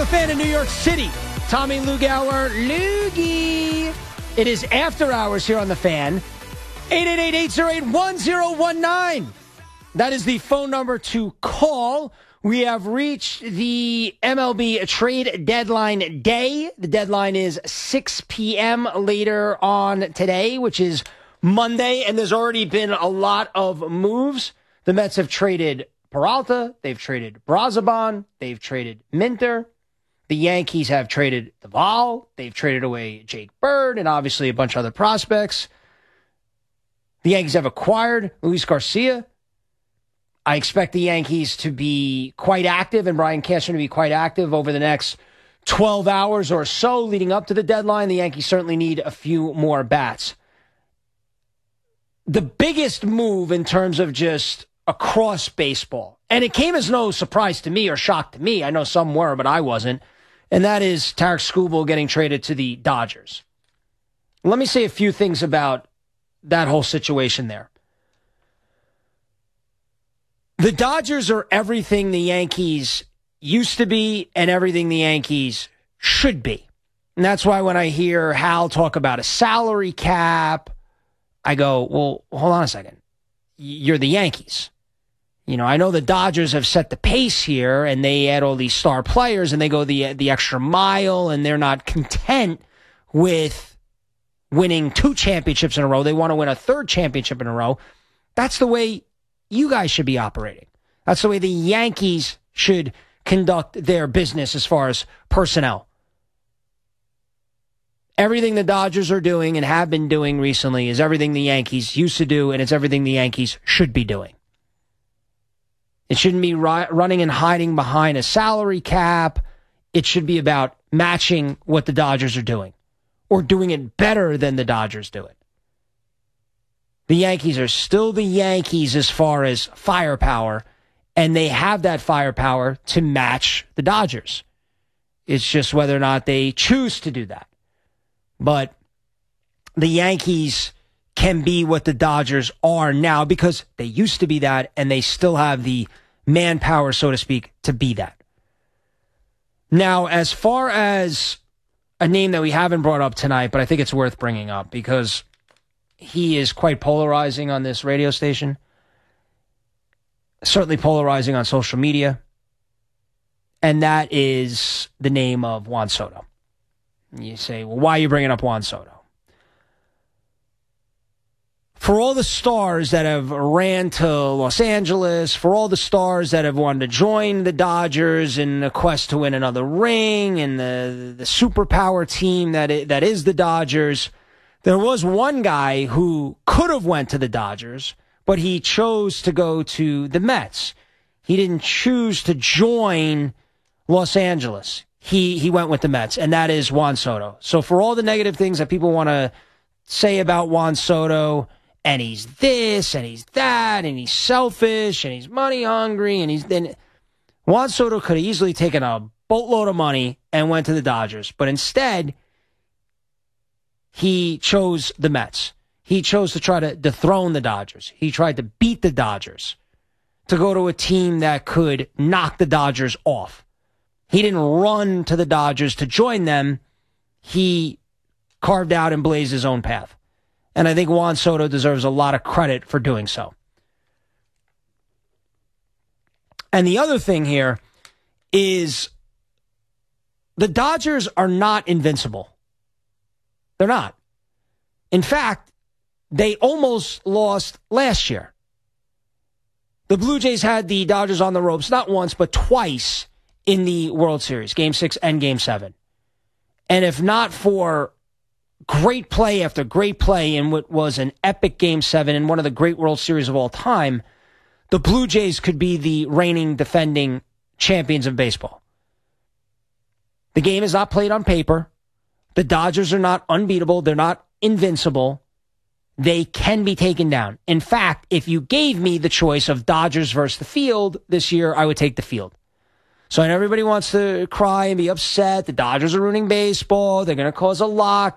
the Fan in New York City. Tommy Lugauer, Loogie. It is after hours here on the Fan. 888-808-1019. That is the phone number to call. We have reached the MLB trade deadline day. The deadline is 6 p.m. later on today, which is Monday, and there's already been a lot of moves. The Mets have traded Peralta. They've traded Brazoban. They've traded Minter. The Yankees have traded Duvall. They've traded away Jake Bird and obviously a bunch of other prospects. The Yankees have acquired Luis Garcia. I expect the Yankees to be quite active and Brian Cashman to be quite active over the next 12 hours or so leading up to the deadline. The Yankees certainly need a few more bats. The biggest move in terms of just across baseball, and it came as no surprise to me or shock to me. I know some were, but I wasn't. And that is Tarik Skubal getting traded to the Dodgers. Let me say a few things about that whole situation there. The Dodgers are everything the Yankees used to be and everything the Yankees should be. And that's why when I hear Hal talk about a salary cap, I go, well, hold on a second. You're the Yankees. You know, I know the Dodgers have set the pace here and they add all these star players and they go the extra mile and they're not content with winning 2 championships in a row. They want to win a 3rd championship in a row. That's the way you guys should be operating. That's the way the Yankees should conduct their business as far as personnel. Everything the Dodgers are doing and have been doing recently is everything the Yankees used to do, and it's everything the Yankees should be doing. It shouldn't be running and hiding behind a salary cap. It should be about matching what the Dodgers are doing or doing it better than the Dodgers do it. The Yankees are still the Yankees as far as firepower, and they have that firepower to match the Dodgers. It's just whether or not they choose to do that. But the Yankees can be what the Dodgers are now because they used to be that, and they still have the manpower, so to speak, to be that. Now, as far as a name that we haven't brought up tonight, but I think it's worth bringing up because he is quite polarizing on this radio station, certainly polarizing on social media, and that is the name of Juan Soto. You say, well, why are you bringing up Juan Soto? For all the stars that have ran to Los Angeles, for all the stars that have wanted to join the Dodgers in a quest to win another ring and the superpower team that is the Dodgers, there was one guy who could have went to the Dodgers, but he chose to go to the Mets. He didn't choose to join Los Angeles. He went with the Mets, and that is Juan Soto. So for all the negative things that people want to say about Juan Soto, and he's this, and he's that, and he's selfish, and he's money hungry, and then Juan Soto could have easily taken a boatload of money and went to the Dodgers. But instead, he chose the Mets. He chose to try to dethrone the Dodgers. He tried to beat the Dodgers, to go to a team that could knock the Dodgers off. He didn't run to the Dodgers to join them. He carved out and blazed his own path. And I think Juan Soto deserves a lot of credit for doing so. And the other thing here is the Dodgers are not invincible. They're not. In fact, they almost lost last year. The Blue Jays had the Dodgers on the ropes, not once, but twice in the World Series, Game 6 and Game 7. And if not for great play after great play in what was an epic Game 7 and one of the great World Series of all time, the Blue Jays could be the reigning, defending champions of baseball. The game is not played on paper. The Dodgers are not unbeatable. They're not invincible. They can be taken down. In fact, if you gave me the choice of Dodgers versus the field this year, I would take the field. So I know everybody wants to cry and be upset. The Dodgers are ruining baseball. They're going to cause a